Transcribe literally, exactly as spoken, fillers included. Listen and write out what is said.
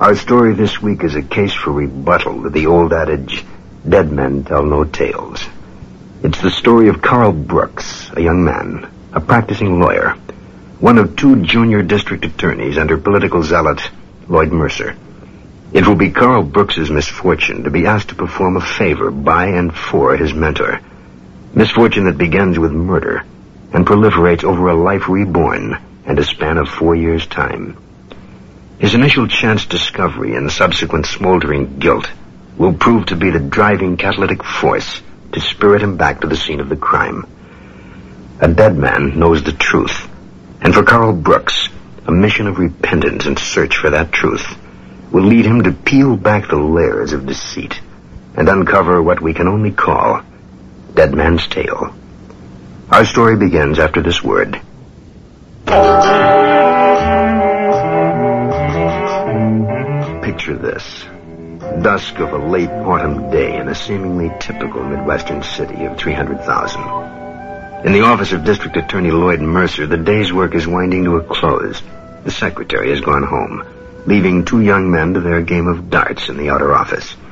Our story this week is a case for rebuttal to the old adage, dead men tell no tales. It's the story of Carl Brooks, a young man, a practicing lawyer, one of two junior district attorneys under political zealot Lloyd Mercer. It will be Carl Brooks's misfortune to be asked to perform a favor by and for his mentor. Misfortune that begins with murder and proliferates over a life reborn and a span of four years' time. His initial chance discovery and subsequent smoldering guilt will prove to be the driving catalytic force to spirit him back to the scene of the crime. A dead man knows the truth, and for Carl Brooks, a mission of repentance and search for that truth will lead him to peel back the layers of deceit and uncover what we can only call Dead Man's Tale. Our story begins after this word. Picture this. Dusk of a late autumn day in a seemingly typical Midwestern city of three hundred thousand. In the office of District Attorney Lloyd Mercer, the day's work is winding to a close. The secretary has gone home, leaving two young men to their game of darts in the outer office.